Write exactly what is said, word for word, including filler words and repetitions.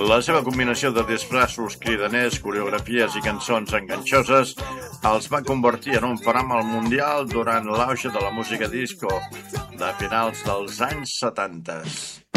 La seva combinació de disfressos cridaners, coreografies i cançons enganxoses els va convertir en un fenomen mundial durant l'auge de la música disco de finals dels anys setanta.